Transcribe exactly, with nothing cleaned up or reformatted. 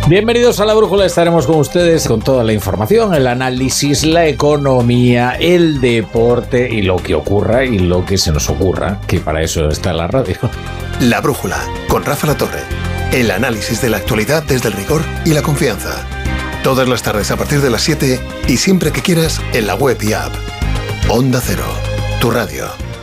Bienvenidos a La Brújula, estaremos con ustedes con toda la información, el análisis, la economía, el deporte y lo que ocurra y lo que se nos ocurra, que para eso está la radio. La Brújula, con Rafa Latorre. El análisis de la actualidad desde el rigor y la confianza. Todas las tardes a partir de las siete y siempre que quieras en la web y app. Onda Cero, tu radio.